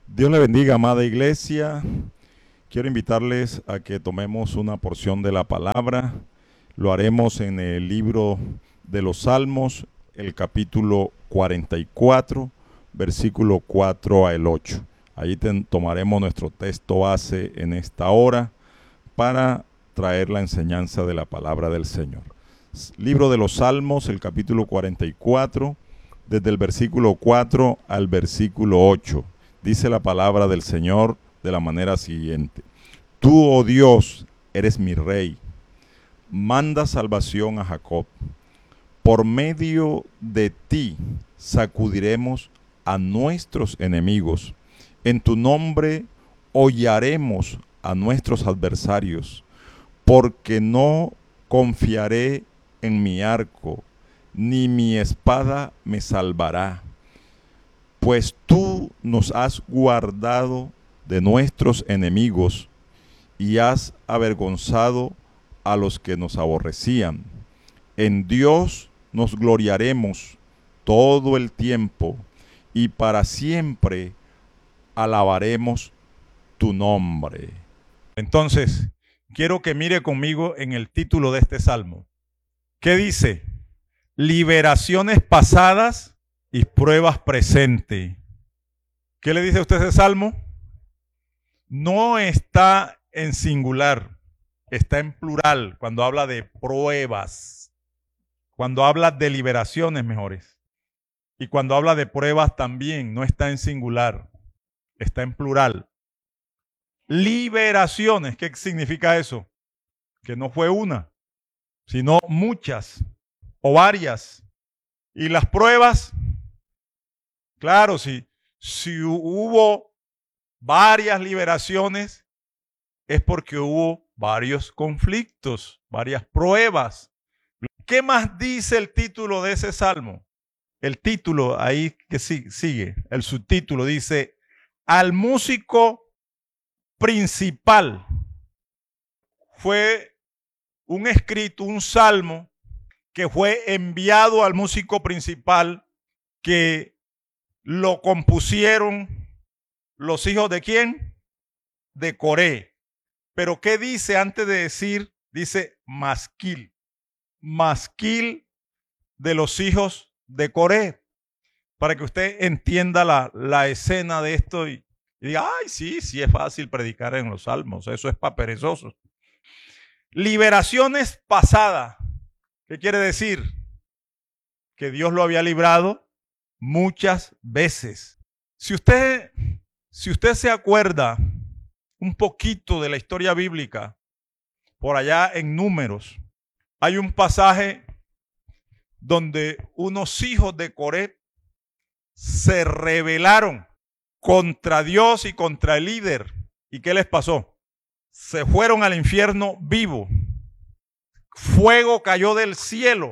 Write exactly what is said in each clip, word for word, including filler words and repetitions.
Dios le bendiga, amada iglesia. Quiero invitarles a que tomemos una porción de la palabra. Lo haremos en el libro de los Salmos, el capítulo cuarenta y cuatro, versículo cuatro al ocho. Ahí ten, tomaremos nuestro texto base en esta hora para traer la enseñanza de la palabra del Señor. Libro de los Salmos, el capítulo cuarenta y cuatro, desde el versículo cuatro al versículo ocho. Dice la palabra del Señor de la manera siguiente: Tú, oh Dios, eres mi rey. Manda salvación a Jacob. Por medio de ti sacudiremos a nuestros enemigos. En tu nombre hollaremos a nuestros adversarios. Porque no confiaré en mi arco, ni mi espada me salvará. Pues tú nos has guardado de nuestros enemigos y has avergonzado a los que nos aborrecían. En Dios nos gloriaremos todo el tiempo y para siempre alabaremos tu nombre. Entonces, quiero que mire conmigo en el título de este salmo. ¿Qué dice? Liberaciones pasadas y pruebas presentes. ¿Qué le dice a usted ese salmo? No está en singular, está en plural cuando habla de pruebas, cuando habla de liberaciones mejores. Y cuando habla de pruebas también no está en singular, está en plural. Liberaciones, ¿qué significa eso? Que no fue una, sino muchas o varias. Y las pruebas, claro, si, si hubo varias liberaciones, es porque hubo varios conflictos, varias pruebas. ¿Qué más dice el título de ese salmo? El título ahí que sigue, el subtítulo dice: al músico principal. Fue un escrito, un salmo que fue enviado al músico principal, que lo compusieron los hijos de ¿quién? De Coré. Pero ¿qué dice antes de decir? Dice masquil. Masquil de los hijos de Coré. Para que usted entienda la, la escena de esto y, y diga, ay, sí, sí es fácil predicar en los salmos. Eso es para perezosos. Liberaciones pasadas. ¿Qué quiere decir? Que Dios lo había librado muchas veces. Si usted, si usted se acuerda un poquito de la historia bíblica, por allá en Números, hay un pasaje donde unos hijos de Coré se rebelaron contra Dios y contra el líder. ¿Y qué les pasó? Se fueron al infierno vivo. Fuego cayó del cielo.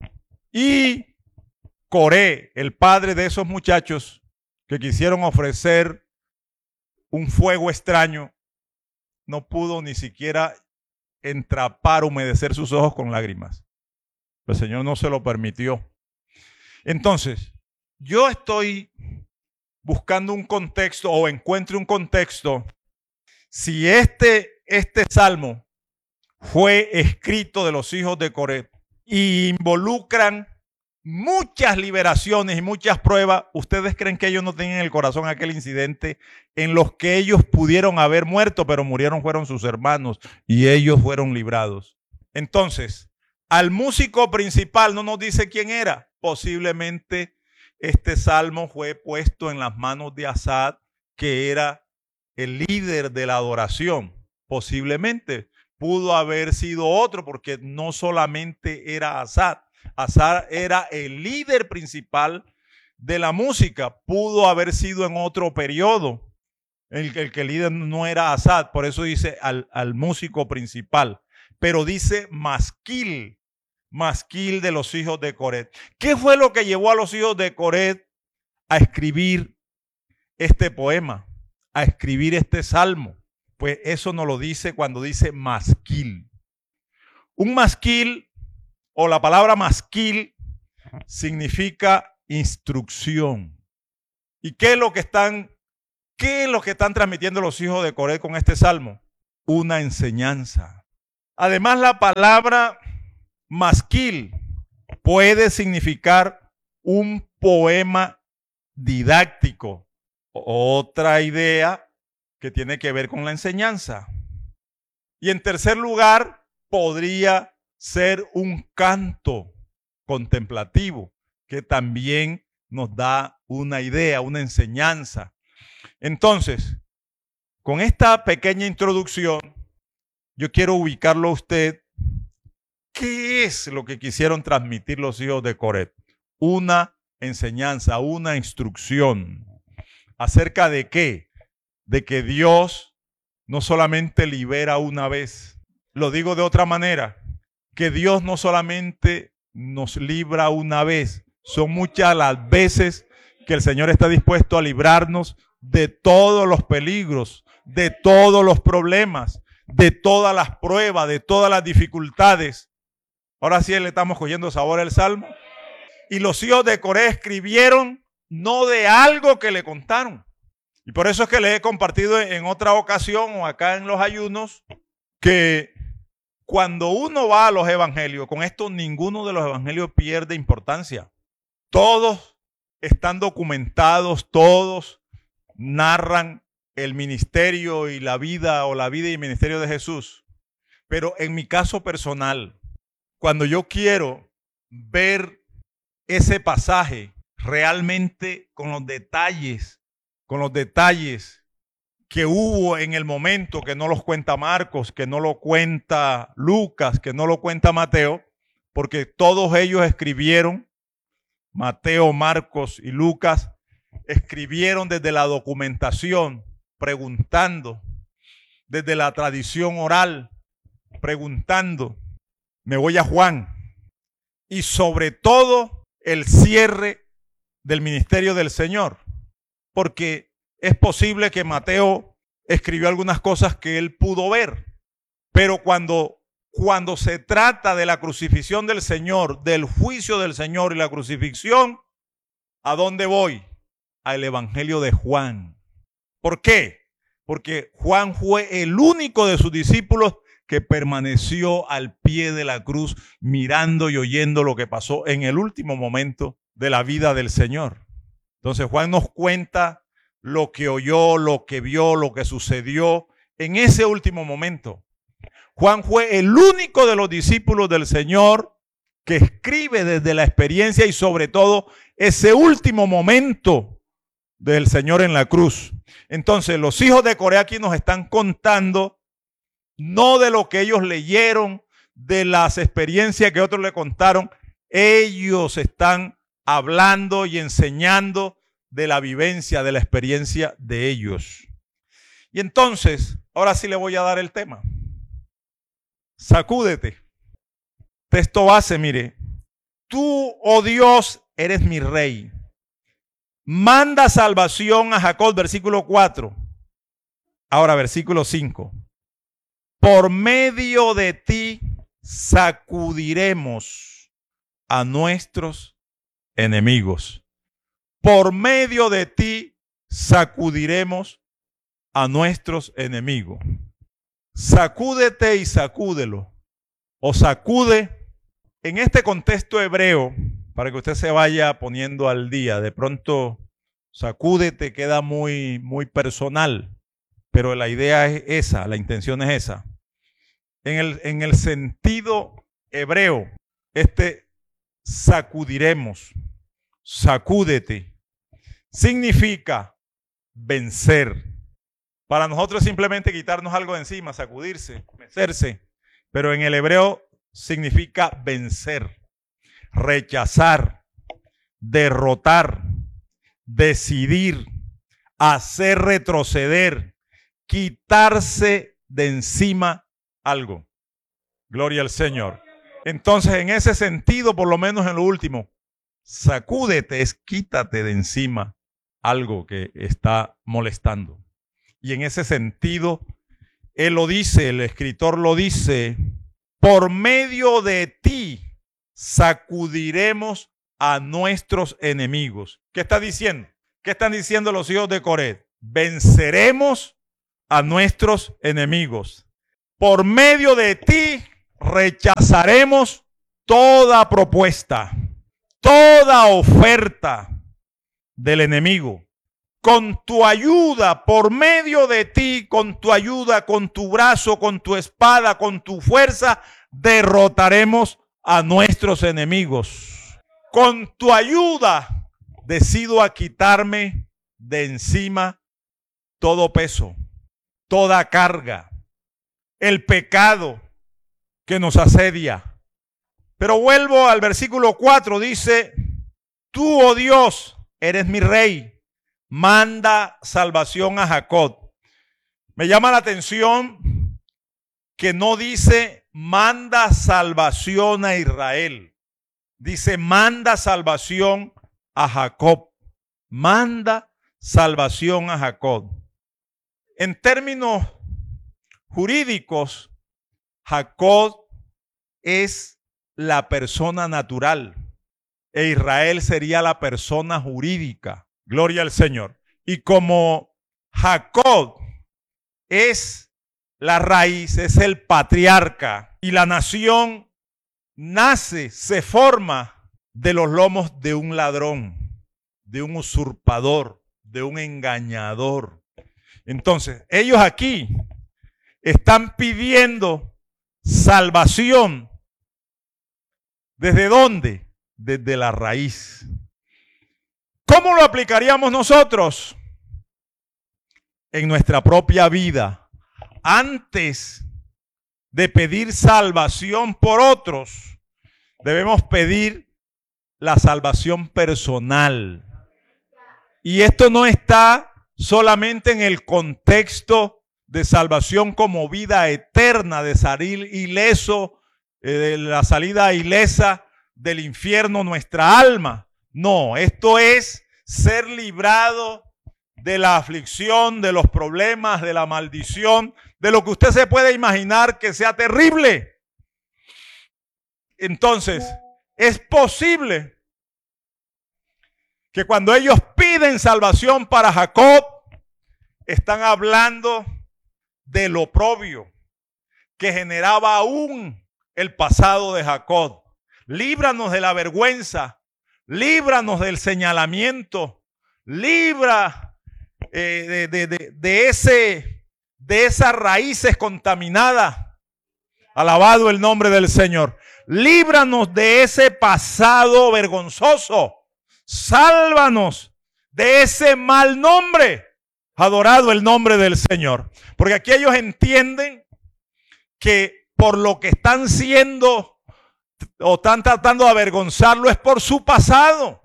Y Coré, el padre de esos muchachos que quisieron ofrecer un fuego extraño, no pudo ni siquiera entrapar, humedecer sus ojos con lágrimas. El Señor no se lo permitió. Entonces, yo estoy buscando un contexto o encuentro un contexto. Si este, este salmo fue escrito de los hijos de Coré y involucran muchas liberaciones y muchas pruebas, ¿ustedes creen que ellos no tenían en el corazón aquel incidente en los que ellos pudieron haber muerto, pero murieron fueron sus hermanos y ellos fueron librados? Entonces, al músico principal no nos dice quién era. Posiblemente este salmo fue puesto en las manos de Asaf, que era el líder de la adoración. Posiblemente pudo haber sido otro, porque no solamente era Asaf. Asaf era el líder principal de la música. Pudo haber sido en otro periodo el, el que el líder no era Asaf. Por eso dice al, al músico principal. Pero dice masquil, masquil de los hijos de Coré. ¿Qué fue lo que llevó a los hijos de Coré a escribir este poema, a escribir este salmo? Pues eso nos lo dice cuando dice masquil. Un masquil, o la palabra masquil, significa instrucción. ¿Y qué es lo que están ¿Qué es lo que están transmitiendo los hijos de Coré con este salmo? Una enseñanza. Además, la palabra masquil puede significar un poema didáctico. Otra idea que tiene que ver con la enseñanza. Y en tercer lugar, podría ser un canto contemplativo que también nos da una idea, una enseñanza. Entonces, con esta pequeña introducción, yo quiero ubicarlo a usted. ¿Qué es lo que quisieron transmitir los hijos de Coré? Una enseñanza, una instrucción. ¿Acerca de qué? De que Dios no solamente libera una vez. Lo digo de otra manera, que Dios no solamente nos libra una vez, son muchas las veces que el Señor está dispuesto a librarnos de todos los peligros, de todos los problemas, de todas las pruebas, de todas las dificultades. Ahora sí le estamos cogiendo sabor al salmo. Y los hijos de Coré escribieron no de algo que le contaron. Y por eso es que les he compartido en otra ocasión o acá en los ayunos que cuando uno va a los evangelios, con esto ninguno de los evangelios pierde importancia. Todos están documentados, todos narran el ministerio y la vida o la vida y el ministerio de Jesús. Pero en mi caso personal, cuando yo quiero ver ese pasaje realmente con los detalles, con los detalles que hubo en el momento, que no los cuenta Marcos, que no lo cuenta Lucas, que no lo cuenta Mateo, porque todos ellos escribieron, Mateo, Marcos y Lucas, escribieron desde la documentación, preguntando, desde la tradición oral, preguntando. Me voy a Juan. Y sobre todo el cierre del ministerio del Señor. Porque es posible que Mateo escribió algunas cosas que él pudo ver. Pero cuando, cuando se trata de la crucifixión del Señor, del juicio del Señor y la crucifixión, ¿a dónde voy? Al Evangelio de Juan. ¿Por qué? Porque Juan fue el único de sus discípulos que permaneció al pie de la cruz mirando y oyendo lo que pasó en el último momento de la vida del Señor. Entonces Juan nos cuenta lo que oyó, lo que vio, lo que sucedió en ese último momento. Juan fue el único de los discípulos del Señor que escribe desde la experiencia y sobre todo ese último momento del Señor en la cruz. Entonces los hijos de Coré aquí nos están contando no de lo que ellos leyeron, de las experiencias que otros le contaron. Ellos están hablando y enseñando de la vivencia, de la experiencia de ellos. Y entonces, ahora sí le voy a dar el tema. Sacúdete. Texto base, mire. Tú, oh Dios, eres mi rey. Manda salvación a Jacob, versículo cuatro. Ahora, versículo cinco. Por medio de ti sacudiremos a nuestros enemigos. Por medio de ti sacudiremos a nuestros enemigos. Sacúdete y sacúdelo. O sacude en este contexto hebreo, para que usted se vaya poniendo al día. De pronto, sacúdete queda muy, muy personal. Pero la idea es esa, la intención es esa. En el, en el sentido hebreo, este sacudiremos, sacúdete, significa vencer. Para nosotros simplemente quitarnos algo de encima, sacudirse, vencerse. Pero en el hebreo significa vencer, rechazar, derrotar, decidir, hacer retroceder, quitarse de encima algo. Gloria al Señor. Entonces, en ese sentido, por lo menos en lo último, sacúdete, es quítate de encima algo que está molestando. Y en ese sentido, él lo dice, el escritor lo dice, por medio de ti sacudiremos a nuestros enemigos. ¿Qué está diciendo? ¿Qué están diciendo los hijos de Coré? venceremos a nuestros enemigos. Por medio de ti rechazaremos toda propuesta, toda oferta del enemigo. Con tu ayuda, por medio de ti, con tu ayuda, con tu brazo, con tu espada, con tu fuerza, derrotaremos a nuestros enemigos. Con tu ayuda, decido a quitarme de encima todo peso, toda carga, el pecado que nos asedia. Pero vuelvo al versículo cuatro, dice, tú, oh Dios, eres mi rey. Manda salvación a Jacob. Me llama la atención que no dice manda salvación a Israel. Dice manda salvación a Jacob. Manda salvación a Jacob. En términos jurídicos, Jacob es la persona natural e Israel sería la persona jurídica. Gloria al Señor. Y como Jacob es la raíz, es el patriarca, y la nación nace, se forma de los lomos de un ladrón, de un usurpador, de un engañador. Entonces, ellos aquí están pidiendo salvación. ¿Desde dónde? Desde la raíz. ¿Cómo lo aplicaríamos nosotros? En nuestra propia vida. Antes de pedir salvación por otros, debemos pedir la salvación personal. Y esto no está solamente en el contexto de salvación como vida eterna, de salir ileso, eh, de la salida ilesa del infierno nuestra alma. No, esto es ser librado de la aflicción, de los problemas, de la maldición, de lo que usted se puede imaginar que sea terrible. Entonces, es posible que cuando ellos piden salvación para Jacob, están hablando del oprobio que generaba aún el pasado de Jacob. Líbranos de la vergüenza. Líbranos del señalamiento, libra eh, de, de, de, de, ese, de esas raíces contaminadas. Alabado el nombre del Señor. Líbranos de ese pasado vergonzoso. Sálvanos de ese mal nombre. Adorado el nombre del Señor. Porque aquí ellos entienden que por lo que están siendo o están tratando de avergonzarlo es por su pasado.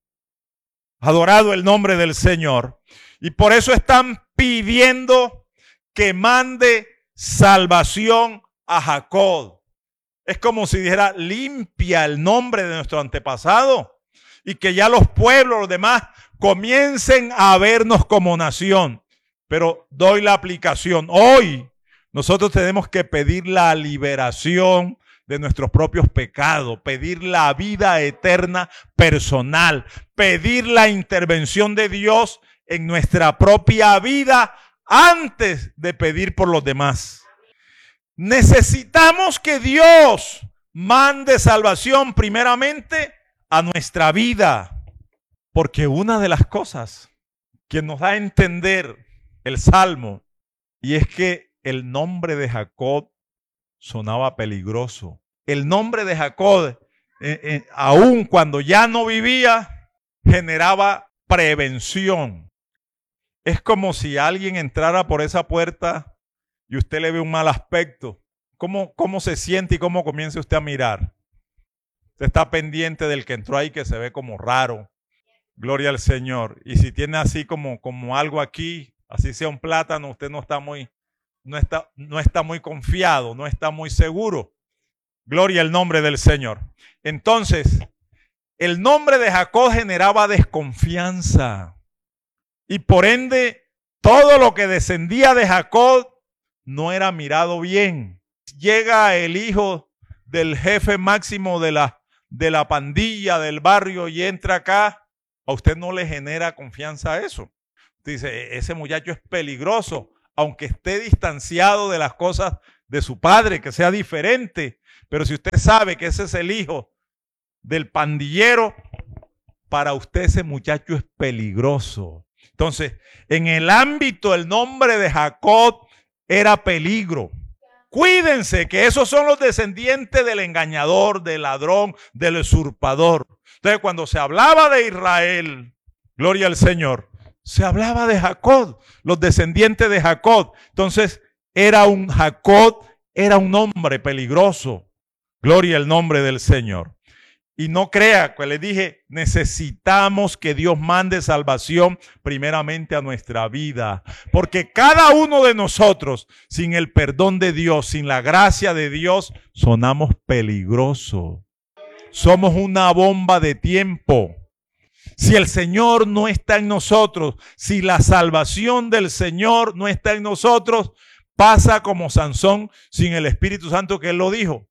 Adorado el nombre del Señor. Y por eso están pidiendo que mande salvación a Jacob. Es como si dijera, limpia el nombre de nuestro antepasado y que ya los pueblos, los demás, comiencen a vernos como nación. Pero doy la aplicación. Hoy nosotros tenemos que pedir la liberación de nuestros propios pecados, pedir la vida eterna personal, pedir la intervención de Dios en nuestra propia vida antes de pedir por los demás. Necesitamos que Dios mande salvación primeramente a nuestra vida, porque una de las cosas que nos da a entender el Salmo, y es que el nombre de Jacob sonaba peligroso. El nombre de Jacob, eh, eh, aun cuando ya no vivía, generaba prevención. Es como si alguien entrara por esa puerta y usted le ve un mal aspecto. ¿Cómo, cómo se siente y cómo comienza usted a mirar? Usted está pendiente del que entró ahí que se ve como raro. Gloria al Señor. Y si tiene así como, como algo aquí, así sea un plátano, usted no está muy... No está, no está muy confiado, no está muy seguro. Gloria al nombre del Señor. Entonces, el nombre de Jacob generaba desconfianza. Y por ende, todo lo que descendía de Jacob no era mirado bien. Llega el hijo del jefe máximo de la, de la pandilla del barrio y entra acá. A usted no le genera confianza eso. Dice, ese muchacho es peligroso, aunque esté distanciado de las cosas de su padre, que sea diferente. Pero si usted sabe que ese es el hijo del pandillero, para usted ese muchacho es peligroso. Entonces, en el ámbito, el nombre de Jacob era peligro. Cuídense que esos son los descendientes del engañador, del ladrón, del usurpador. Entonces, cuando se hablaba de Israel, gloria al Señor, se hablaba de Jacob, los descendientes de Jacob. Entonces, era un Jacob, era un hombre peligroso. Gloria al nombre del Señor. Y no crea, que les dije, necesitamos que Dios mande salvación primeramente a nuestra vida. Porque cada uno de nosotros, sin el perdón de Dios, sin la gracia de Dios, sonamos peligrosos. Somos una bomba de tiempo. Si el Señor no está en nosotros, si la salvación del Señor no está en nosotros, pasa como Sansón sin el Espíritu Santo, que él lo dijo.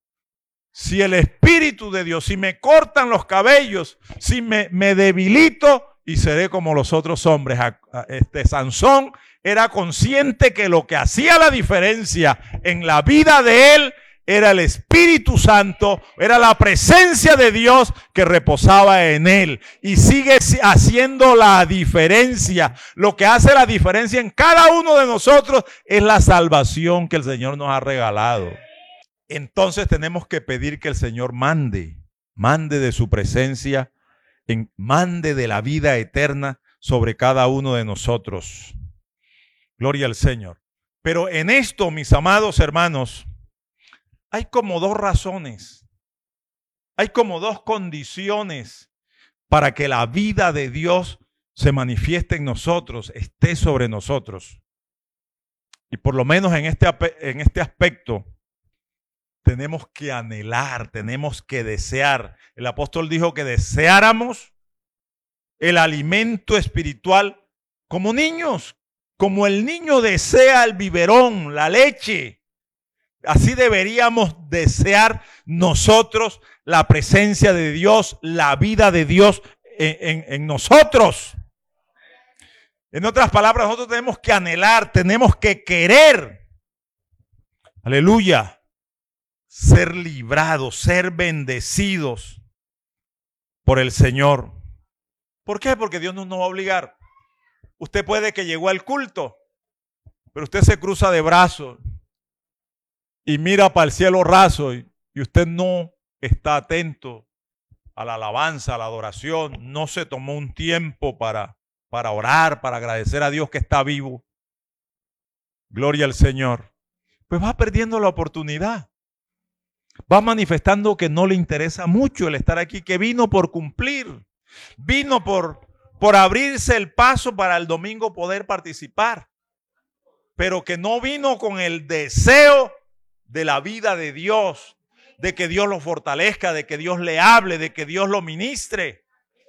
Si el Espíritu de Dios, si me cortan los cabellos, si me, me debilito y seré como los otros hombres. Este Sansón era consciente que lo que hacía la diferencia en la vida de él era el Espíritu Santo, era la presencia de Dios que reposaba en él. Y sigue haciendo la diferencia. Lo que hace la diferencia en cada uno de nosotros es la salvación que el Señor nos ha regalado. Entonces tenemos que pedir que el Señor mande, mande de su presencia, en, mande de la vida eterna sobre cada uno de nosotros. Gloria al Señor. Pero en esto, mis amados hermanos, hay como dos razones, hay como dos condiciones para que la vida de Dios se manifieste en nosotros, esté sobre nosotros. Y por lo menos en este, en este aspecto, tenemos que anhelar, tenemos que desear. El apóstol dijo que deseáramos el alimento espiritual como niños, como el niño desea el biberón, la leche. Así deberíamos desear nosotros la presencia de Dios, la vida de Dios en, en, en nosotros. En otras palabras, nosotros tenemos que anhelar, tenemos que querer. Aleluya. Ser librados, ser bendecidos por el Señor. ¿Por qué? Porque Dios no nos va a obligar. Usted puede que llegó al culto, pero usted se cruza de brazos y mira para el cielo raso y, y usted no está atento a la alabanza, a la adoración. No se tomó un tiempo para, para orar, para agradecer a Dios que está vivo. Gloria al Señor. Pues va perdiendo la oportunidad. Va manifestando que no le interesa mucho el estar aquí, que vino por cumplir, vino por, por abrirse el paso para el domingo poder participar, pero que no vino con el deseo de la vida de Dios, de que Dios lo fortalezca, de que Dios le hable, de que Dios lo ministre.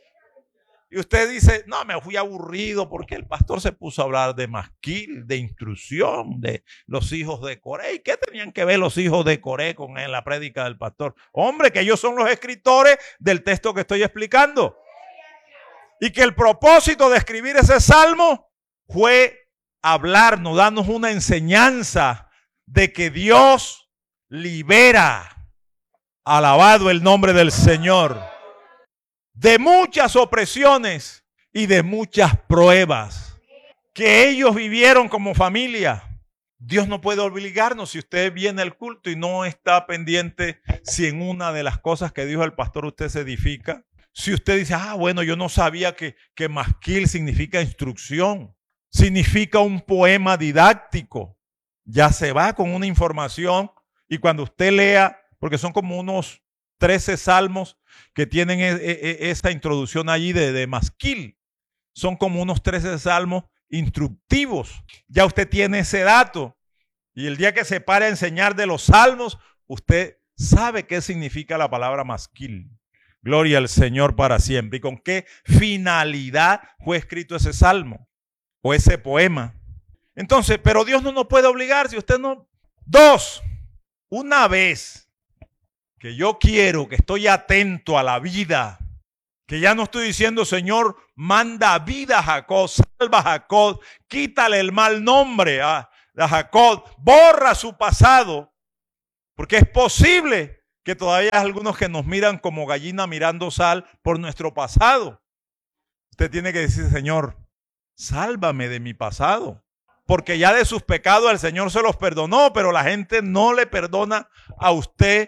Y usted dice, no, me fui aburrido porque el pastor se puso a hablar de masquil, de instrucción, de los hijos de Coré. ¿Y qué tenían que ver los hijos de Coré con la prédica del pastor? Hombre, que ellos son los escritores del texto que estoy explicando. Y que el propósito de escribir ese salmo fue hablarnos, darnos una enseñanza de que Dios libera. Alabado el nombre del Señor. De muchas opresiones y de muchas pruebas que ellos vivieron como familia. Dios no puede obligarnos. Si usted viene al culto y no está pendiente si en una de las cosas que dijo el pastor usted se edifica. Si usted dice, ah, bueno, yo no sabía que, que masquil significa instrucción, significa un poema didáctico. Ya se va con una información y cuando usted lea, porque son como unos trece salmos que tienen e, e, esta introducción allí de, de masquil. Son como unos trece salmos instructivos. Ya usted tiene ese dato. Y el día que se pare a enseñar de los salmos, usted sabe qué significa la palabra masquil. Gloria al Señor para siempre. ¿Y con qué finalidad fue escrito ese salmo o ese poema? Entonces, pero Dios no nos puede obligar si usted no. Dos, una vez que yo quiero, que estoy atento a la vida Que ya no estoy diciendo, Señor, manda vida a Jacob, salva a Jacob, quítale el mal nombre a, a Jacob, borra su pasado. Porque es posible que todavía hay algunos que nos miran como gallina mirando sal por nuestro pasado. Usted tiene que decir, Señor, sálvame de mi pasado. Porque ya de sus pecados el Señor se los perdonó, pero la gente no le perdona a usted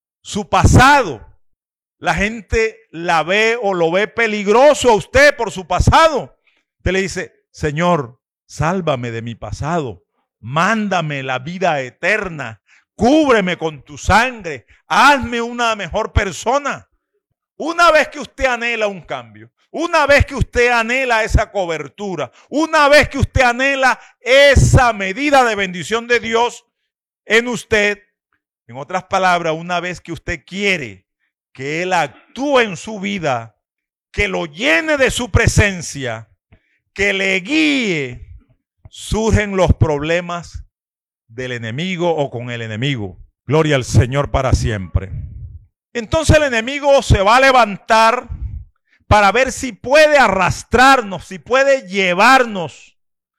su pasado. La gente la ve o lo ve peligroso a usted por su pasado. Usted le dice, Señor, sálvame de mi pasado. Mándame la vida eterna. Cúbreme con tu sangre. Hazme una mejor persona. Una vez que usted anhela un cambio, una vez que usted anhela esa cobertura, una vez que usted anhela esa medida de bendición de Dios en usted, en otras palabras, una vez que usted quiere que Él actúe en su vida, que lo llene de su presencia, que le guíe, surgen los problemas del enemigo o con el enemigo. Gloria al Señor para siempre. Entonces el enemigo se va a levantar para ver si puede arrastrarnos, si puede llevarnos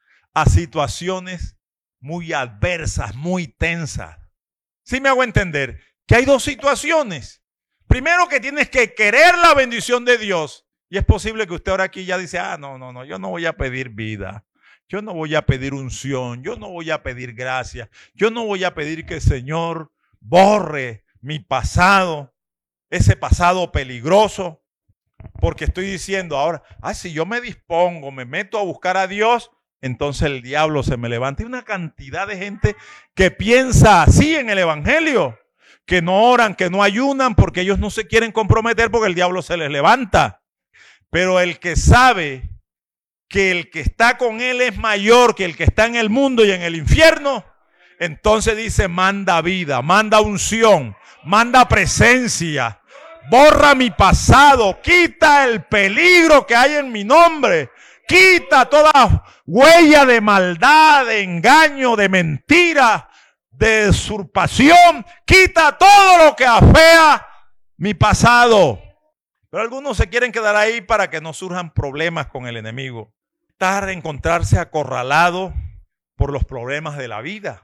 a situaciones muy adversas, muy tensas. ¿Sí me hago entender? Que hay dos situaciones. Primero, que tienes que querer la bendición de Dios. Y es posible que usted ahora aquí ya dice, ah, no, no, no, yo no voy a pedir vida. Yo no voy a pedir unción. Yo no voy a pedir gracia. Yo no voy a pedir que el Señor borre mi pasado, ese pasado peligroso. Porque estoy diciendo ahora, ah, si yo me dispongo, me meto a buscar a Dios, entonces el diablo se me levanta. Hay una cantidad de gente que piensa así en el evangelio. Que no oran, que no ayunan porque ellos no se quieren comprometer porque el diablo se les levanta. Pero el que sabe que el que está con él es mayor que el que está en el mundo y en el infierno, entonces dice, manda vida, manda unción, manda presencia, borra mi pasado, quita el peligro que hay en mi nombre, quita toda huella de maldad, de engaño, de mentira, de usurpación, quita todo lo que afea mi pasado. Pero algunos se quieren quedar ahí para que no surjan problemas con el enemigo. Estar, encontrarse acorralado por los problemas de la vida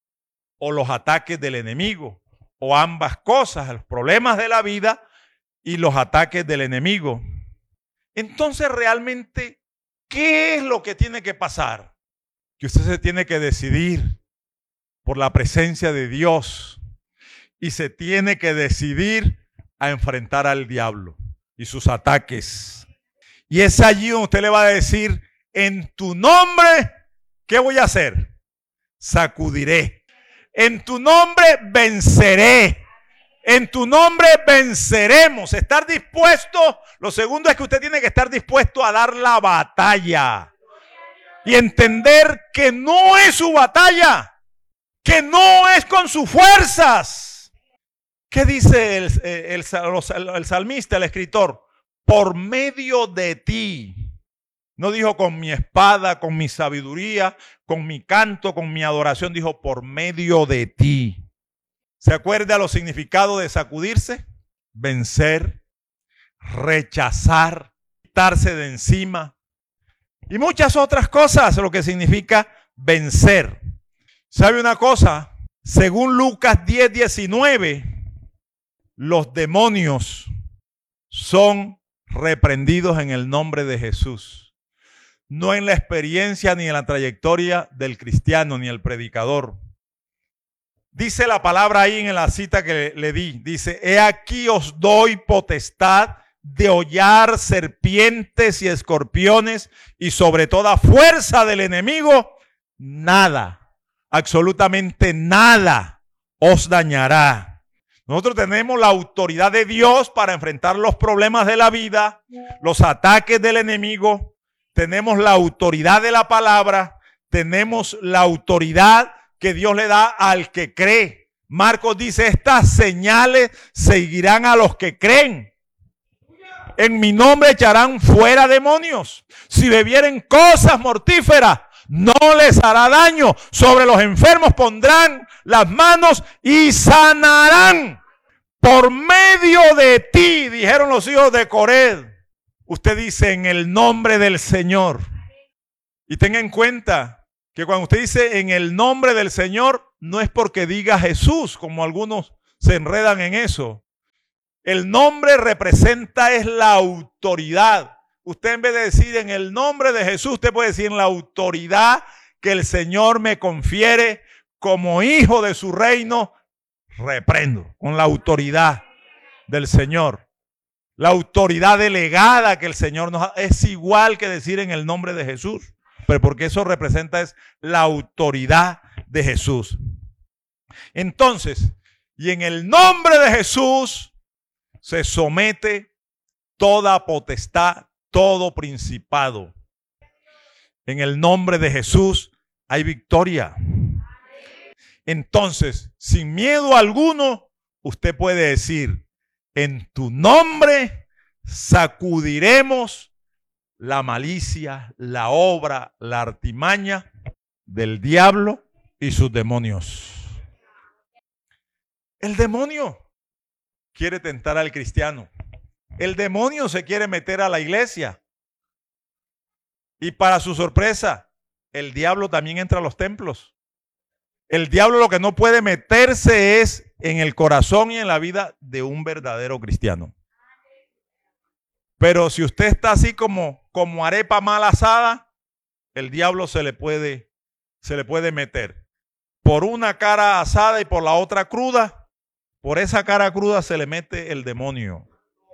o los ataques del enemigo o ambas cosas, los problemas de la vida y los ataques del enemigo. Entonces realmente, ¿qué es lo que tiene que pasar? Que usted se tiene que decidir por la presencia de Dios y se tiene que decidir a enfrentar al diablo y sus ataques. Y es allí donde usted le va a decir, en tu nombre, ¿qué voy a hacer? Sacudiré. En tu nombre venceré. En tu nombre venceremos. Estar dispuesto. Lo segundo es que usted tiene que estar dispuesto a dar la batalla. Y entender que no es su batalla. Que no es con sus fuerzas. ¿Qué dice el, el, el, el salmista, el escritor? Por medio de ti. No dijo con mi espada, con mi sabiduría, con mi canto, con mi adoración. Dijo por medio de ti. ¿Se acuerda los significados de sacudirse? Vencer, rechazar, quitarse de encima. Y muchas otras cosas, lo que significa vencer. ¿Sabe una cosa? Según Lucas diez, diecinueve, los demonios son reprendidos en el nombre de Jesús. No en la experiencia ni en la trayectoria del cristiano ni el predicador. Dice la palabra ahí en la cita que le di. Dice, he aquí os doy potestad de hollar serpientes y escorpiones y sobre toda fuerza del enemigo, nada, absolutamente nada os dañará. Nosotros tenemos la autoridad de Dios para enfrentar los problemas de la vida, los ataques del enemigo. Tenemos la autoridad de la palabra, tenemos la autoridad que Dios le da al que cree. Marcos dice, estas señales seguirán a los que creen. En mi nombre echarán fuera demonios. Si bebieren cosas mortíferas, no les hará daño. Sobre los enfermos pondrán las manos y sanarán. Por medio de ti, dijeron los hijos de Coré. usted dice en el nombre del Señor. Y tenga en cuenta que cuando usted dice en el nombre del Señor, no es porque diga Jesús, como algunos se enredan en eso. El nombre representa es la autoridad. Usted en vez de decir en el nombre de Jesús, usted puede decir en la autoridad que el Señor me confiere como hijo de su reino, reprendo con la autoridad del Señor. La autoridad delegada que el Señor nos da es igual que decir en el nombre de Jesús, pero porque eso representa es la autoridad de Jesús. Entonces, y en el nombre de Jesús se somete toda potestad, todo principado. En el nombre de Jesús hay victoria. Entonces, sin miedo alguno, usted puede decir, en tu nombre sacudiremos la malicia, la obra, la artimaña del diablo y sus demonios. El demonio quiere tentar al cristiano. El demonio se quiere meter a la iglesia. Y para su sorpresa, el diablo también entra a los templos. El diablo lo que no puede meterse es en el corazón y en la vida de un verdadero cristiano. Pero si usted está así como, como arepa mal asada, el diablo se le puede, se le puede meter. Por una cara asada y por la otra cruda, por esa cara cruda se le mete el demonio.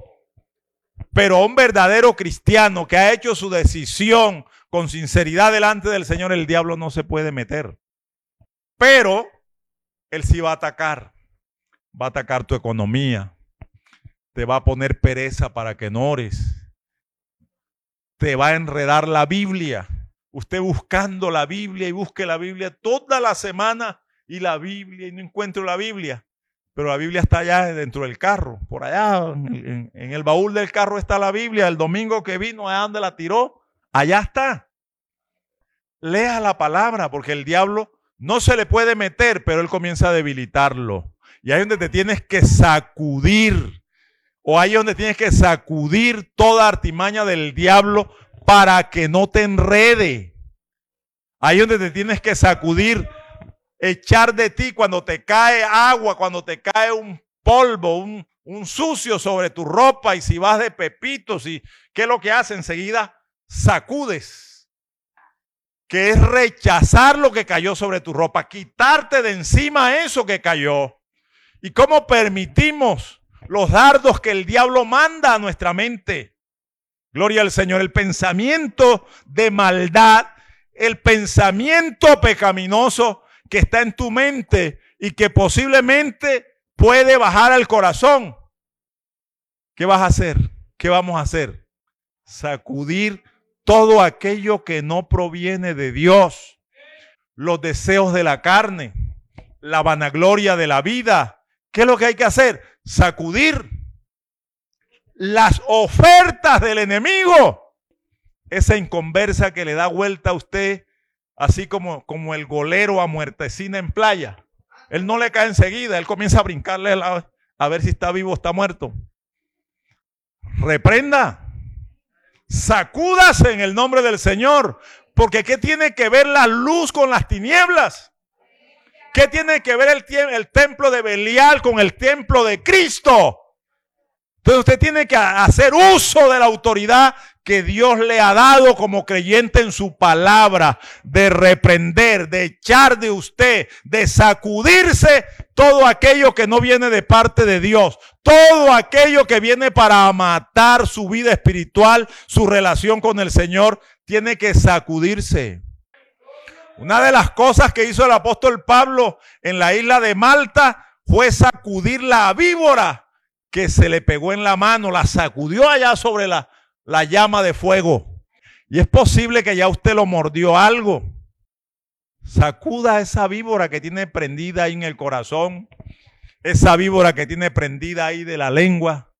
Pero a un verdadero cristiano que ha hecho su decisión con sinceridad delante del Señor, el diablo no se puede meter. Pero él sí va a atacar. Va a atacar tu economía. Te va a poner pereza para que no ores. Te va a enredar la Biblia. Usted buscando la Biblia y busque la Biblia toda la semana y la Biblia y no encuentro la Biblia. Pero la Biblia está allá dentro del carro. Por allá en, en, en el baúl del carro está la Biblia. El domingo que vino, allá donde la tiró, allá está. Lea la palabra porque el diablo no se le puede meter, pero él comienza a debilitarlo. Y ahí es donde te tienes que sacudir. O ahí es donde tienes que sacudir toda artimaña del diablo para que no te enrede. Ahí es donde te tienes que sacudir, echar de ti cuando te cae agua, cuando te cae un polvo, un, un sucio sobre tu ropa. Y si vas de pepitos, y ¿qué es lo que hace? Enseguida sacudes. Que es rechazar lo que cayó sobre tu ropa, quitarte de encima eso que cayó. ¿Y cómo permitimos los dardos que el diablo manda a nuestra mente? Gloria al Señor. El pensamiento de maldad, el pensamiento pecaminoso que está en tu mente y que posiblemente puede bajar al corazón. ¿Qué vas a hacer? ¿Qué vamos a hacer? Sacudir todo aquello que no proviene de Dios, los deseos de la carne, la vanagloria de la vida. ¿Qué es lo que hay que hacer? Sacudir las ofertas del enemigo. Esa inconversa que le da vuelta a usted, así como, como el golero a muertecina en playa. Él no le cae enseguida, él comienza a brincarle a, a ver si está vivo o está muerto. Reprenda. Sacúdase en el nombre del Señor, porque ¿qué tiene que ver la luz con las tinieblas? ¿Qué tiene que ver el, el templo de Belial con el templo de Cristo? Entonces usted tiene que hacer uso de la autoridad que Dios le ha dado como creyente en su palabra, de reprender, de echar de usted, de sacudirse todo aquello que no viene de parte de Dios, todo aquello que viene para matar su vida espiritual, su relación con el Señor, tiene que sacudirse. Una de las cosas que hizo el apóstol Pablo en la isla de Malta fue sacudir la víbora que se le pegó en la mano, la sacudió allá sobre la, la llama de fuego. Y es posible que ya usted lo mordió algo. Sacuda esa víbora que tiene prendida ahí en el corazón, esa víbora que tiene prendida ahí de la lengua,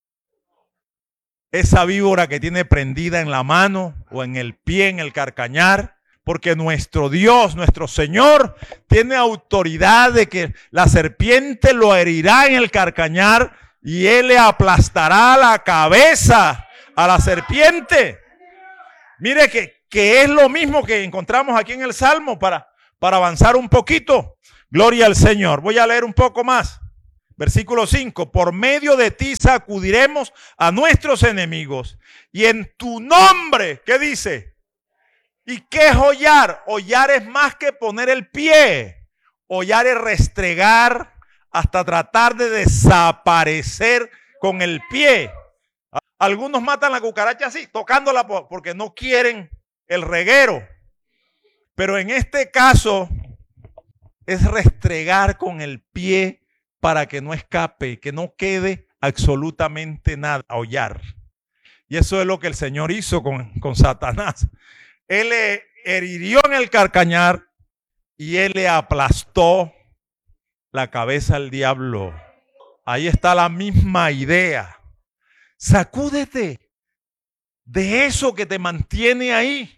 esa víbora que tiene prendida en la mano o en el pie, en el carcañar. Porque nuestro Dios, nuestro Señor, tiene autoridad de que la serpiente lo herirá en el carcañar y Él le aplastará la cabeza a la serpiente. Mire que, que es lo mismo que encontramos aquí en el Salmo para, para avanzar un poquito. Gloria al Señor. Voy a leer un poco más. Versículo cinco. Por medio de ti sacudiremos a nuestros enemigos. Y en tu nombre, ¿qué dice? ¿Y qué es hollar? Hollar es más que poner el pie. Hollar es restregar hasta tratar de desaparecer con el pie. Algunos matan la cucaracha así, tocándola porque no quieren el reguero. Pero en este caso es restregar con el pie para que no escape, que no quede absolutamente nada, hollar. Y eso es lo que el Señor hizo con, con Satanás. Él le hirió en el carcañar y él le aplastó la cabeza al diablo. Ahí está la misma idea. Sacúdete de eso que te mantiene ahí.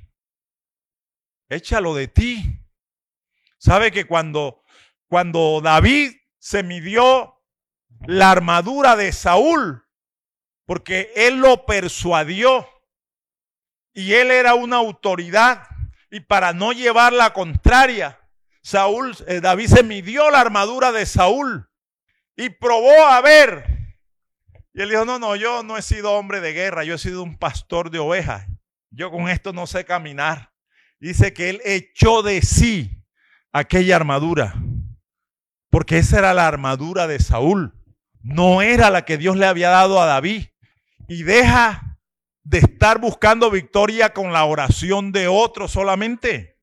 Échalo de ti. ¿Sabe que cuando, cuando David se midió la armadura de Saúl, porque él lo persuadió y él era una autoridad, y para no llevar la contraria, Saúl, eh, David se midió la armadura de Saúl y probó a ver. Y él dijo, no, no, yo no he sido hombre de guerra, yo he sido un pastor de ovejas. Yo con esto no sé caminar. Dice que él echó de sí aquella armadura, porque esa era la armadura de Saúl. No era la que Dios le había dado a David. Y deja de estar buscando victoria con la oración de otro solamente.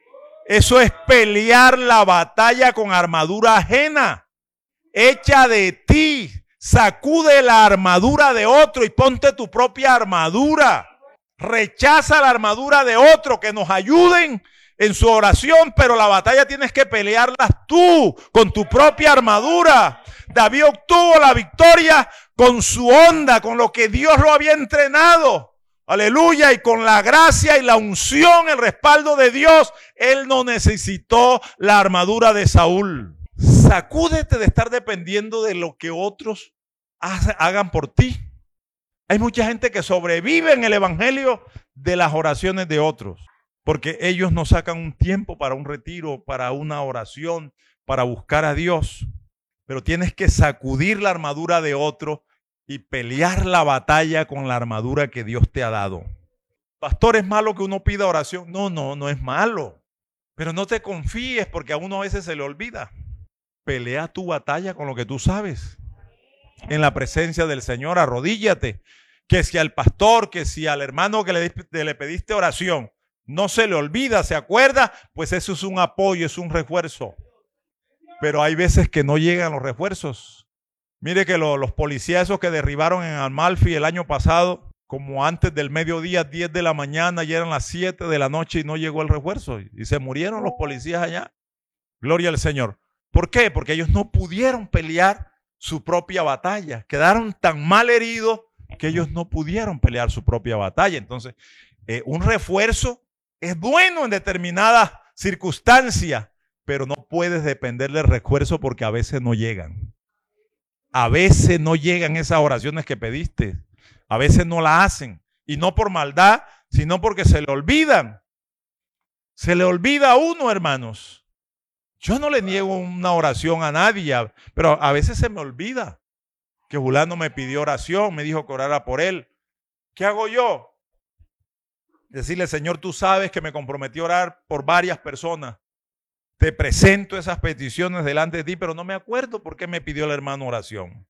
Eso es pelear la batalla con armadura ajena. Echa de ti, sacude la armadura de otro y ponte tu propia armadura. Rechaza la armadura de otro, que nos ayuden en su oración, pero la batalla tienes que pelearlas tú con tu propia armadura. David obtuvo la victoria con su onda, con lo que Dios lo había entrenado. Aleluya, y con la gracia y la unción, el respaldo de Dios, él no necesitó la armadura de Saúl. Sacúdete de estar dependiendo de lo que otros hagan por ti. Hay mucha gente que sobrevive en el evangelio de las oraciones de otros, porque ellos no sacan un tiempo para un retiro, para una oración, para buscar a Dios. Pero tienes que sacudir la armadura de otro y pelear la batalla con la armadura que Dios te ha dado. Pastor, ¿es malo que uno pida oración? No, no, no es malo. Pero no te confíes, porque a uno a veces se le olvida. Pelea tu batalla con lo que tú sabes. En la presencia del Señor, arrodíllate. Que si al pastor, que si al hermano que le, le pediste oración, no se le olvida, se acuerda, pues eso es un apoyo, es un refuerzo. Pero hay veces que no llegan los refuerzos. Mire que lo, los policías esos que derribaron en Amalfi el año pasado, como antes del mediodía, diez de la mañana, ya eran las siete de la noche y no llegó el refuerzo. Y se murieron los policías allá. Gloria al Señor. ¿Por qué? Porque ellos no pudieron pelear su propia batalla. Quedaron tan mal heridos que ellos no pudieron pelear su propia batalla. Entonces, eh, un refuerzo es bueno en determinadas circunstancias, pero no puedes depender del refuerzo porque a veces no llegan. A veces no llegan esas oraciones que pediste. A veces no la hacen. Y no por maldad, sino porque se le olvidan. Se le olvida a uno, hermanos. Yo no le niego una oración a nadie, pero a veces se me olvida que fulano me pidió oración, me dijo que orara por él. ¿Qué hago yo? Decirle, Señor, tú sabes que me comprometí a orar por varias personas. Te presento esas peticiones delante de ti, pero no me acuerdo por qué me pidió el hermano oración.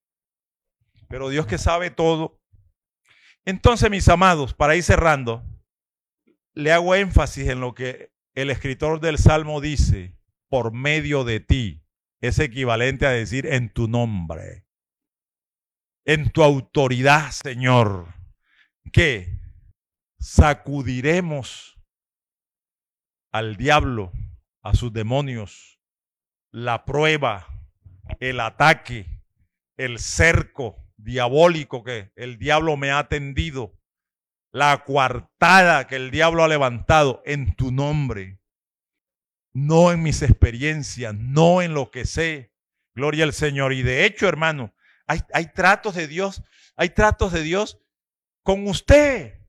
Pero Dios que sabe todo. Entonces, mis amados, para ir cerrando, le hago énfasis en lo que el escritor del Salmo dice, por medio de ti. Es equivalente a decir en tu nombre, en tu autoridad, Señor, que sacudiremos al diablo, a sus demonios, la prueba, el ataque, el cerco diabólico que el diablo me ha tendido, la coartada que el diablo ha levantado en tu nombre, no en mis experiencias, no en lo que sé. Gloria al Señor. Y de hecho, hermano, hay, hay tratos de Dios, hay tratos de Dios con usted.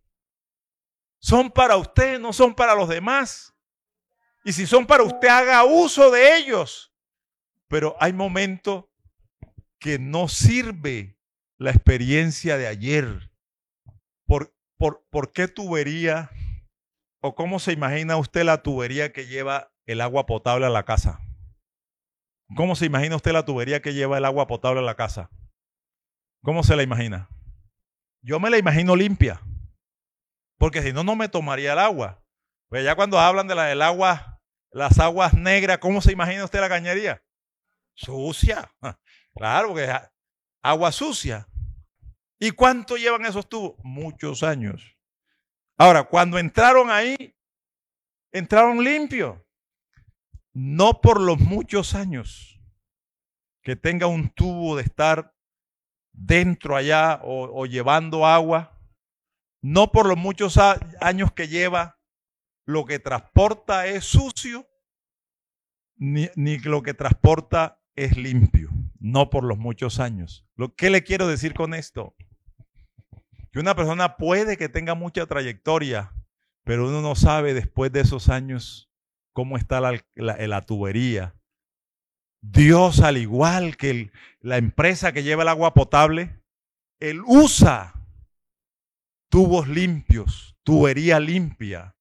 Son para usted, no son para los demás. Y si son para usted, haga uso de ellos. Pero hay momentos que no sirve la experiencia de ayer. ¿Por, por, por qué tubería o cómo se imagina usted la tubería que lleva el agua potable a la casa? ¿Cómo se imagina usted la tubería que lleva el agua potable a la casa? ¿Cómo se la imagina? Yo me la imagino limpia, porque si no, no me tomaría el agua. Pues ya cuando hablan de la del agua, las aguas negras, ¿cómo se imagina usted la cañería? Sucia. Claro, porque es agua sucia. ¿Y cuánto llevan esos tubos? Muchos años. Ahora, cuando entraron ahí, entraron limpios. No por los muchos años que tenga un tubo de estar dentro allá o, o llevando agua. No por los muchos años que lleva, lo que transporta es sucio, ni, ni lo que transporta es limpio. No por los muchos años. Lo que le quiero decir con esto, que una persona puede que tenga mucha trayectoria, pero uno no sabe después de esos años cómo está la, la, la tubería. Dios, al igual que el, la empresa que lleva el agua potable, Él usa tubos limpios, tubería limpia.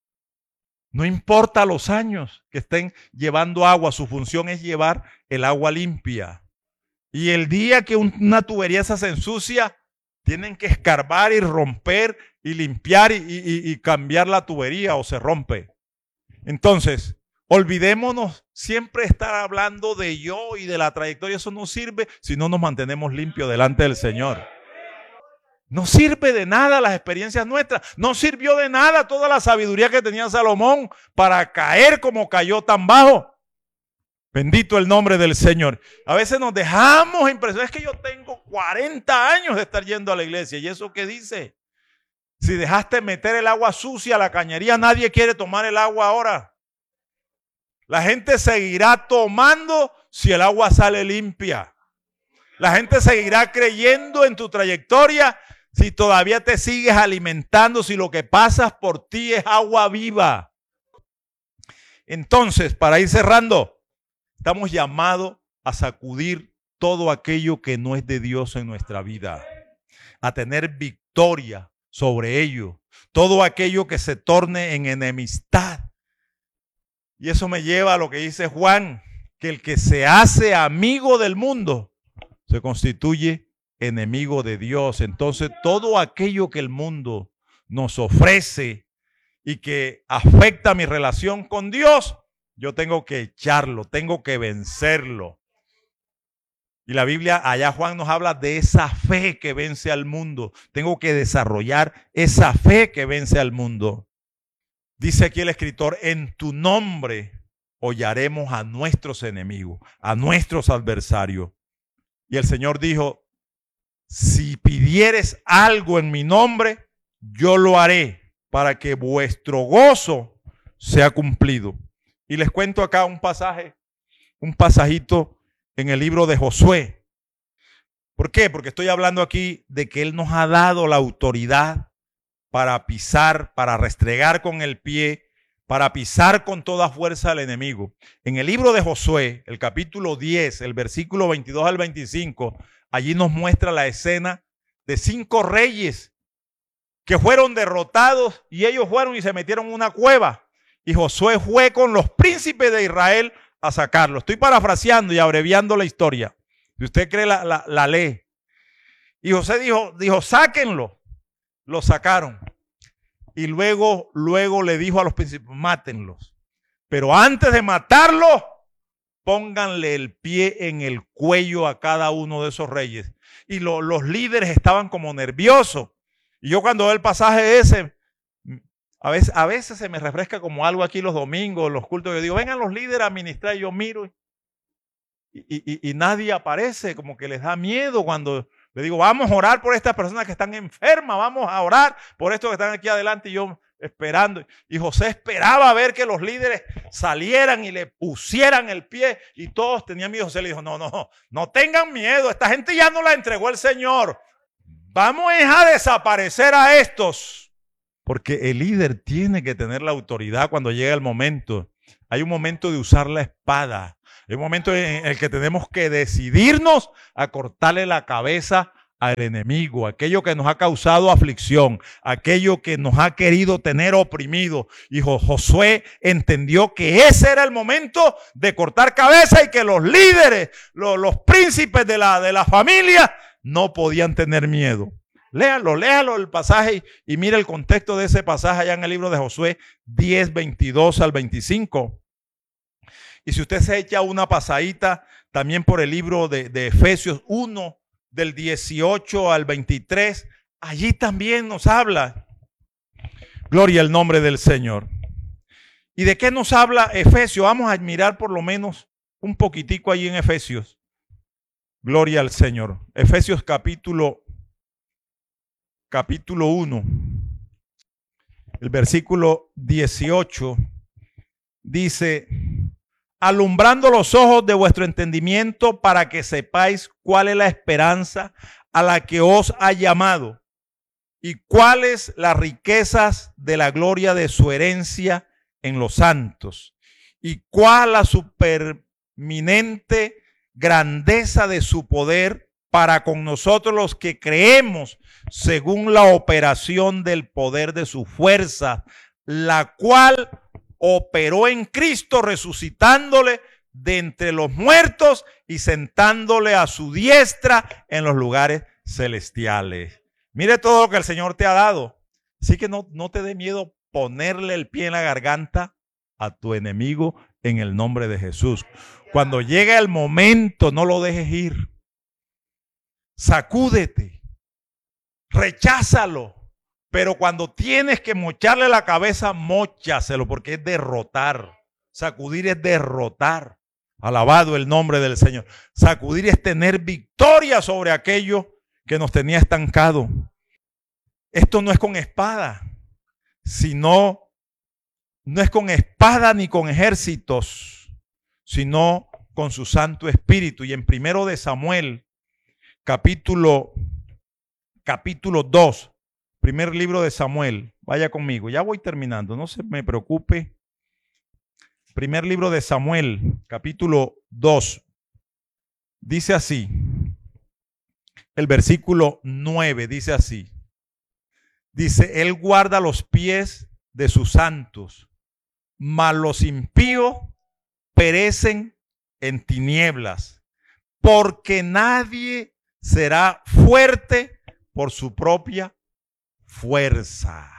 No importa los años que estén llevando agua, su función es llevar el agua limpia. Y el día que una tubería se ensucia, tienen que escarbar y romper y limpiar y, y, y cambiar la tubería o se rompe. Entonces, olvidémonos siempre estar hablando de yo y de la trayectoria. Eso no sirve si no nos mantenemos limpios delante del Señor. No sirve de nada las experiencias nuestras. No sirvió de nada toda la sabiduría que tenía Salomón para caer como cayó tan bajo. Bendito el nombre del Señor. A veces nos dejamos impresionar. Es que yo tengo cuarenta años de estar yendo a la iglesia. ¿Y eso qué dice? Si dejaste meter el agua sucia a la cañería, nadie quiere tomar el agua ahora. La gente seguirá tomando si el agua sale limpia. La gente seguirá creyendo en tu trayectoria si todavía te sigues alimentando, si lo que pasas por ti es agua viva. Entonces, para ir cerrando, estamos llamados a sacudir todo aquello que no es de Dios en nuestra vida, a tener victoria sobre ello, todo aquello que se torne en enemistad. Y eso me lleva a lo que dice Juan, que el que se hace amigo del mundo se constituye enemigo de Dios. Entonces, todo aquello que el mundo nos ofrece y que afecta mi relación con Dios, yo tengo que echarlo, tengo que vencerlo. Y la Biblia, allá Juan nos habla de esa fe que vence al mundo. Tengo que desarrollar esa fe que vence al mundo. Dice aquí el escritor, en tu nombre hollaremos a nuestros enemigos, a nuestros adversarios. Y el Señor dijo, si pidieres algo en mi nombre, yo lo haré para que vuestro gozo sea cumplido. Y les cuento acá un pasaje, un pasajito en el libro de Josué. ¿Por qué? Porque estoy hablando aquí de que Él nos ha dado la autoridad para pisar, para restregar con el pie, para pisar con toda fuerza al enemigo. En el libro de Josué, el capítulo diez, el versículo veintidós al veinticinco, allí nos muestra la escena de cinco reyes que fueron derrotados y ellos fueron y se metieron en una cueva. Y Josué fue con los príncipes de Israel a sacarlo. Estoy parafraseando y abreviando la historia. Si usted cree, la, la, la lee. Y José dijo, dijo, sáquenlo. Lo sacaron. Y luego, luego le dijo a los príncipes, mátenlos. Pero antes de matarlos, pónganle el pie en el cuello a cada uno de esos reyes. Y lo, los líderes estaban como nerviosos. Y yo cuando veo el pasaje ese, a veces, a veces se me refresca como algo aquí los domingos, los cultos. Yo digo, vengan los líderes a ministrar. Y yo miro y, y, y, y nadie aparece, como que les da miedo cuando le digo, vamos a orar por estas personas que están enfermas, vamos a orar por estos que están aquí adelante. Y yo esperando. Y José esperaba ver que los líderes salieran y le pusieran el pie. Y todos tenían miedo. José le dijo, no, no, no tengan miedo. Esta gente ya no la entregó el Señor. Vamos a desaparecer a estos. Porque el líder tiene que tener la autoridad cuando llega el momento. Hay un momento de usar la espada. Hay un momento en el que tenemos que decidirnos a cortarle la cabeza al enemigo, aquello que nos ha causado aflicción, aquello que nos ha querido tener oprimido. Y Josué entendió que ese era el momento de cortar cabeza y que los líderes, los, los príncipes de la, de la familia no podían tener miedo. Léalo, léalo el pasaje y, y mire el contexto de ese pasaje allá en el libro de Josué diez, veintidós al veinticinco. Y si usted se echa una pasadita también por el libro de, de Efesios uno, del dieciocho al veintitrés, allí también nos habla. Gloria al nombre del Señor. ¿Y de qué nos habla Efesios? Vamos a mirar por lo menos un poquitico allí en Efesios. Gloria al Señor. Efesios capítulo, capítulo uno, el versículo dieciocho, dice: alumbrando los ojos de vuestro entendimiento para que sepáis cuál es la esperanza a la que os ha llamado y cuáles las riquezas de la gloria de su herencia en los santos y cuál la superminente grandeza de su poder para con nosotros los que creemos según la operación del poder de su fuerza, la cual operó en Cristo resucitándole de entre los muertos y sentándole a su diestra en los lugares celestiales. Mire todo lo que el Señor te ha dado. Así que no, no te dé miedo ponerle el pie en la garganta a tu enemigo en el nombre de Jesús. Cuando llegue el momento, no lo dejes ir. Sacúdete. Recházalo. Pero cuando tienes que mocharle la cabeza, móchaselo, porque es derrotar. Sacudir es derrotar. Alabado el nombre del Señor. Sacudir es tener victoria sobre aquello que nos tenía estancado. Esto no es con espada, sino, no es con espada ni con ejércitos, sino con su Santo Espíritu. Y en primero de Samuel, capítulo, capítulo dos, primer libro de Samuel, vaya conmigo, ya voy terminando, no se me preocupe. Primer libro de Samuel, capítulo dos, dice así, el versículo nueve dice así, dice: él guarda los pies de sus santos, mas los impíos perecen en tinieblas, porque nadie será fuerte por su propia fuerza.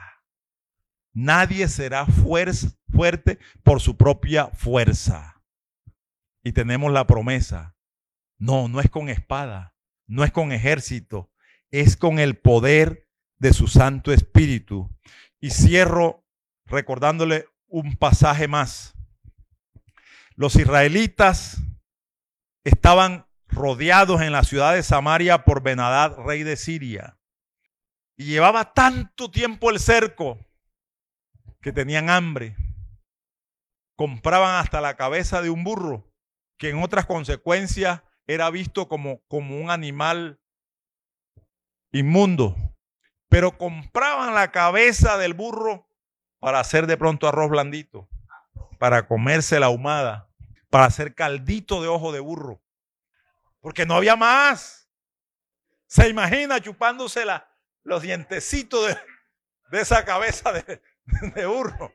Nadie será fuerza, fuerte por su propia fuerza. Y tenemos la promesa. No, no es con espada, no es con ejército, es con el poder de su Santo Espíritu. Y cierro recordándole un pasaje más. Los israelitas estaban rodeados en la ciudad de Samaria por Ben-Hadad, rey de Siria. Y llevaba tanto tiempo el cerco que tenían hambre. Compraban hasta la cabeza de un burro, que en otras consecuencias era visto como, como un animal inmundo. Pero compraban la cabeza del burro para hacer de pronto arroz blandito, para comerse la ahumada, para hacer caldito de ojo de burro. Porque no había más. Se imagina chupándose la, los dientecitos de, de esa cabeza de, de burro.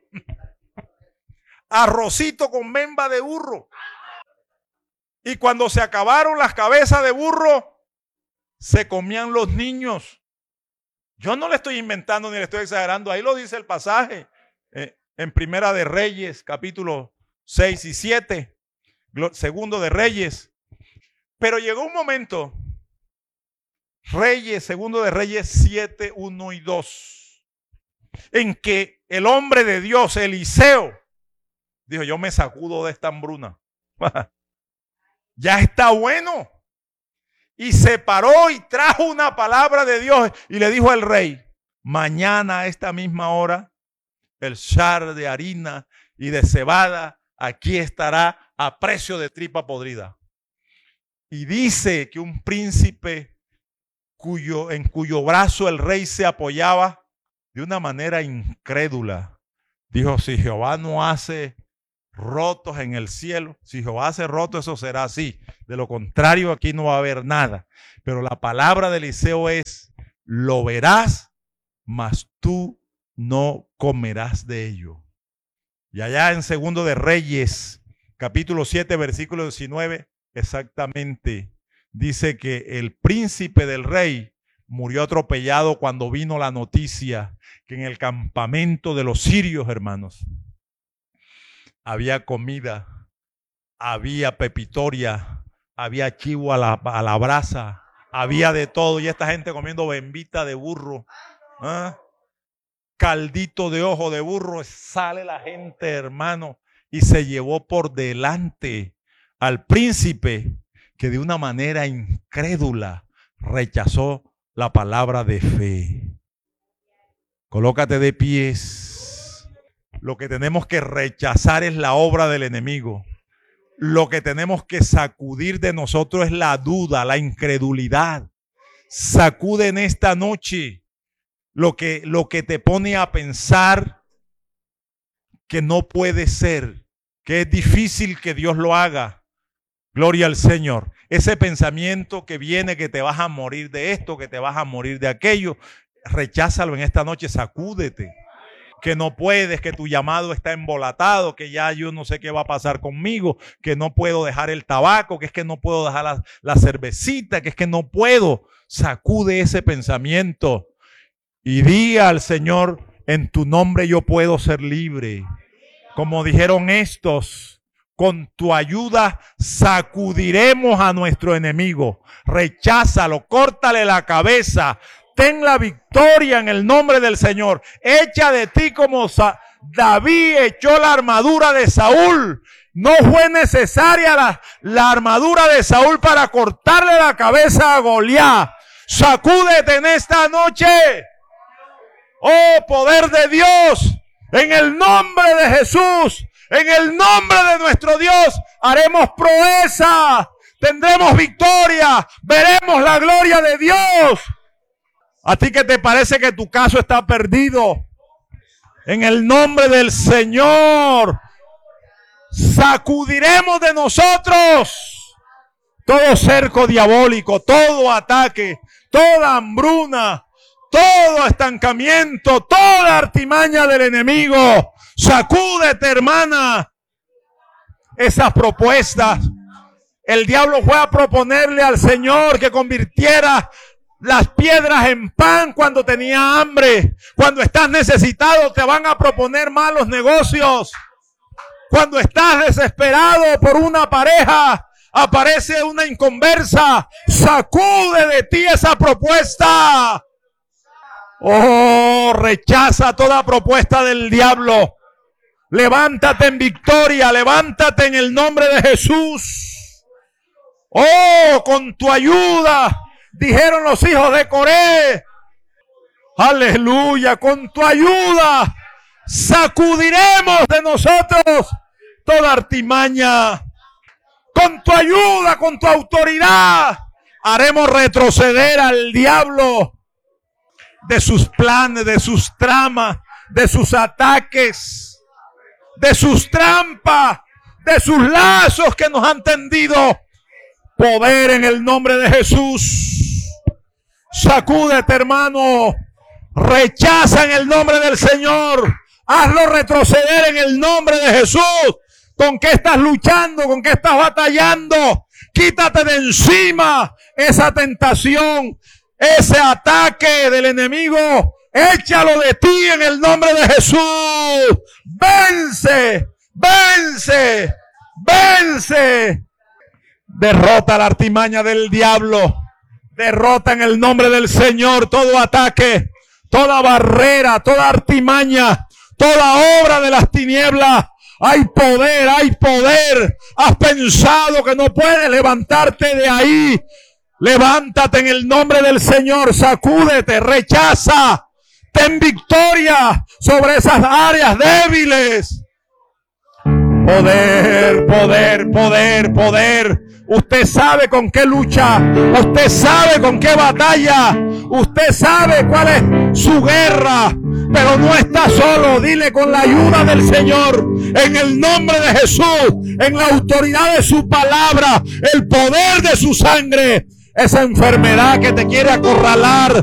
Arrocito con memba de burro. Y cuando se acabaron las cabezas de burro, se comían los niños. Yo no le estoy inventando ni le estoy exagerando. Ahí lo dice el pasaje. Eh, en Primera de Reyes, capítulo seis y siete. Segundo de Reyes. Pero llegó un momento, Reyes, Segundo de Reyes siete, uno y dos, en que el hombre de Dios, Eliseo, dijo: yo me sacudo de esta hambruna. Ya está bueno. Y se paró y trajo una palabra de Dios y le dijo al rey: mañana a esta misma hora, el shar de harina y de cebada aquí estará a precio de tripa podrida. Y dice que un príncipe cuyo, en cuyo brazo el rey se apoyaba de una manera incrédula. Dijo, si Jehová no hace rotos en el cielo, si Jehová hace rotos, eso será así. De lo contrario, aquí no va a haber nada. Pero la palabra de Eliseo es, lo verás, mas tú no comerás de ello. Y allá en Segundo de Reyes, capítulo siete, versículo diecinueve, exactamente, dice que el príncipe del rey murió atropellado cuando vino la noticia que en el campamento de los sirios, hermanos, había comida, había pepitoria, había chivo a la, a la brasa, había de todo, y esta gente comiendo bembita de burro, ¿ah? Caldito de ojo de burro. Sale la gente, hermano, y se llevó por delante al príncipe, que de una manera incrédula rechazó la palabra de fe. Colócate de pies. Lo que tenemos que rechazar es la obra del enemigo. Lo que tenemos que sacudir de nosotros es la duda, la incredulidad. Sacude en esta noche lo que, lo que te pone a pensar que no puede ser, que es difícil que Dios lo haga. Gloria al Señor. Ese pensamiento que viene que te vas a morir de esto, que te vas a morir de aquello, recházalo en esta noche, sacúdete. Que no puedes, que tu llamado está embolatado, que ya yo no sé qué va a pasar conmigo, que no puedo dejar el tabaco, que es que no puedo dejar la, la cervecita, que es que no puedo. Sacude ese pensamiento y di al Señor, en tu nombre yo puedo ser libre. Como dijeron estos, con tu ayuda sacudiremos a nuestro enemigo. Recházalo, córtale la cabeza. Ten la victoria en el nombre del Señor. Echa de ti como Sa- David echó la armadura de Saúl. No fue necesaria la, la armadura de Saúl para cortarle la cabeza a Goliat. Sacúdete en esta noche. Oh, poder de Dios. En el nombre de Jesús. En el nombre de nuestro Dios. Haremos proeza. Tendremos victoria. Veremos la gloria de Dios. A ti que te parece que tu caso está perdido, en el nombre del Señor, sacudiremos de nosotros todo cerco diabólico, todo ataque, toda hambruna, todo estancamiento, toda artimaña del enemigo. Sacúdete, hermana, esas propuestas. El diablo fue a proponerle al Señor que convirtiera las piedras en pan cuando tenía hambre. Cuando estás necesitado te van a proponer malos negocios. Cuando estás desesperado por una pareja, aparece una inconversa. Sacude de ti esa propuesta. Oh, rechaza toda propuesta del diablo. Levántate en victoria, levántate en el nombre de Jesús. Oh, con tu ayuda, dijeron los hijos de Coré. Aleluya, con tu ayuda sacudiremos de nosotros toda artimaña. Con tu ayuda, con tu autoridad, haremos retroceder al diablo de sus planes, de sus tramas, de sus ataques, de sus trampas, de sus lazos que nos han tendido. Poder en el nombre de Jesús. Sacúdete, hermano. Rechaza en el nombre del Señor. Hazlo retroceder en el nombre de Jesús. ¿Con qué estás luchando? ¿Con qué estás batallando? Quítate de encima esa tentación, ese ataque del enemigo. Échalo de ti en el nombre de Jesús. Vence, vence, vence. Derrota la artimaña del diablo. Derrota en el nombre del Señor todo ataque, toda barrera, toda artimaña, toda obra de las tinieblas. Hay poder, hay poder. Has pensado que no puedes levantarte de ahí. Levántate en el nombre del Señor. Sacúdete, rechaza. Ten victoria sobre esas áreas débiles. Poder, poder, poder, poder. Usted sabe con qué lucha, usted sabe con qué batalla, usted sabe cuál es su guerra, pero no está solo. Dile: con la ayuda del Señor, en el nombre de Jesús, en la autoridad de su palabra, el poder de su sangre, esa enfermedad que te quiere acorralar,